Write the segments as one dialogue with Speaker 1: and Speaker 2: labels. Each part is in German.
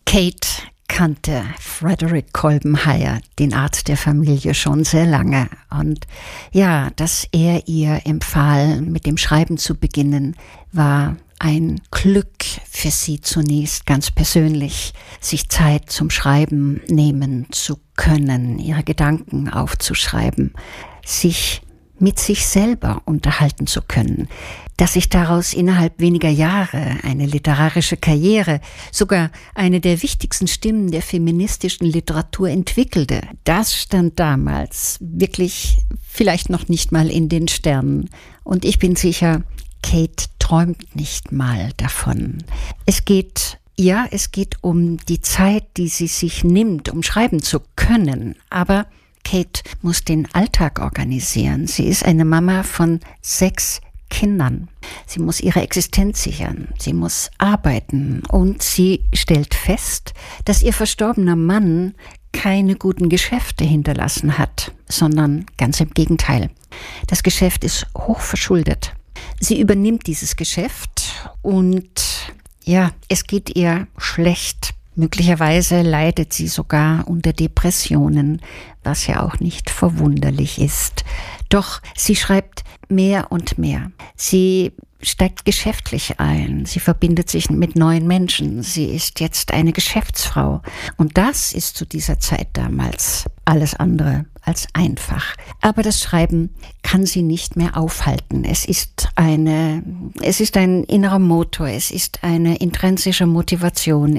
Speaker 1: Kate kannte Frederick Kolbenheier, den Arzt der Familie, schon sehr lange. Und ja, dass er ihr empfahl, mit dem Schreiben zu beginnen, war ein Glück für sie zunächst ganz persönlich, sich Zeit zum Schreiben nehmen zu können, ihre Gedanken aufzuschreiben, sich mit sich selber unterhalten zu können, dass sich daraus innerhalb weniger Jahre eine literarische Karriere, sogar eine der wichtigsten Stimmen der feministischen Literatur entwickelte. Das stand damals wirklich vielleicht noch nicht mal in den Sternen. Und ich bin sicher, Kate träumt nicht mal davon. Es geht um die Zeit, die sie sich nimmt, um schreiben zu können. Aber Kate muss den Alltag organisieren. Sie ist eine Mama von 6 Kindern. Sie muss ihre Existenz sichern. Sie muss arbeiten. Und sie stellt fest, dass ihr verstorbener Mann keine guten Geschäfte hinterlassen hat, sondern ganz im Gegenteil. Das Geschäft ist hochverschuldet. Sie übernimmt dieses Geschäft und ja, es geht ihr schlecht. Möglicherweise leidet sie sogar unter Depressionen, was ja auch nicht verwunderlich ist. Doch sie schreibt mehr und mehr. Sie steigt geschäftlich ein. Sie verbindet sich mit neuen Menschen. Sie ist jetzt eine Geschäftsfrau. Und das ist zu dieser Zeit damals alles andere als einfach. Aber das Schreiben kann sie nicht mehr aufhalten. Es ist ein innerer Motor. Es ist eine intrinsische Motivation.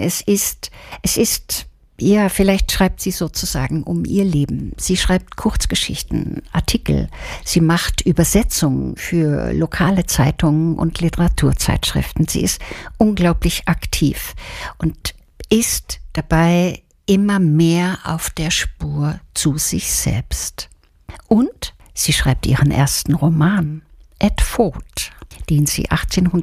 Speaker 1: Ja, vielleicht schreibt sie sozusagen um ihr Leben. Sie schreibt Kurzgeschichten, Artikel. Sie macht Übersetzungen für lokale Zeitungen und Literaturzeitschriften. Sie ist unglaublich aktiv und ist dabei immer mehr auf der Spur zu sich selbst. Und sie schreibt ihren ersten Roman, Ed Ford, den sie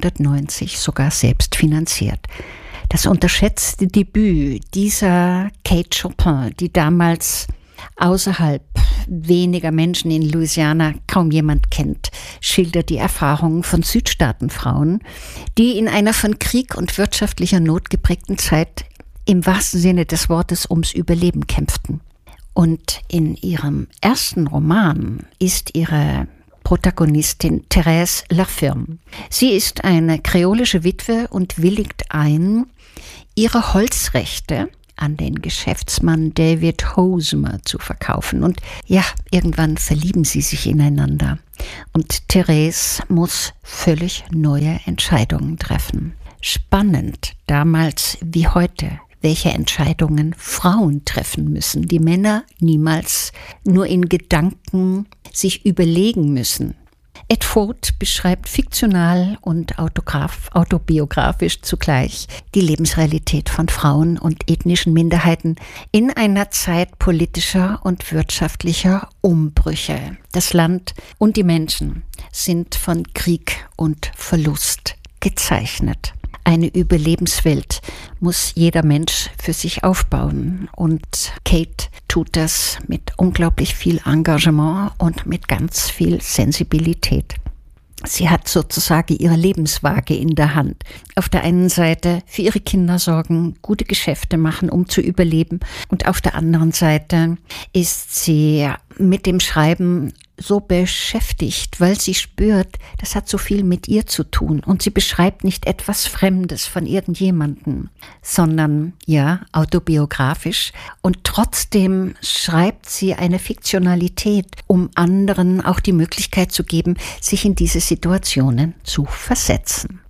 Speaker 1: 1890 sogar selbst finanziert. Das unterschätzte Debüt dieser Kate Chopin, die damals außerhalb weniger Menschen in Louisiana kaum jemand kennt, schildert die Erfahrungen von Südstaatenfrauen, die in einer von Krieg und wirtschaftlicher Not geprägten Zeit im wahrsten Sinne des Wortes ums Überleben kämpften. Und in ihrem ersten Roman ist ihre Protagonistin Thérèse Lafirme. Sie ist eine kreolische Witwe und willigt ein, ihre Holzrechte an den Geschäftsmann David Hosmer zu verkaufen. Und ja, irgendwann verlieben sie sich ineinander. Und Thérèse muss völlig neue Entscheidungen treffen. Spannend, damals wie heute, welche Entscheidungen Frauen treffen müssen, die Männer niemals nur in Gedanken sich überlegen müssen. Ed Ford beschreibt fiktional und autobiografisch zugleich die Lebensrealität von Frauen und ethnischen Minderheiten in einer Zeit politischer und wirtschaftlicher Umbrüche. Das Land und die Menschen sind von Krieg und Verlust gezeichnet. Eine Überlebenswelt muss jeder Mensch für sich aufbauen. Und Kate tut das mit unglaublich viel Engagement und mit ganz viel Sensibilität. Sie hat sozusagen ihre Lebenswaage in der Hand. Auf der einen Seite für ihre Kinder sorgen, gute Geschäfte machen, um zu überleben. Und auf der anderen Seite ist sie mit dem Schreiben so beschäftigt, weil sie spürt, das hat so viel mit ihr zu tun. Und sie beschreibt nicht etwas Fremdes von irgendjemandem, sondern ja, autobiografisch. Und trotzdem schreibt sie eine Fiktionalität, um anderen auch die Möglichkeit zu geben, sich in diese Situationen zu versetzen.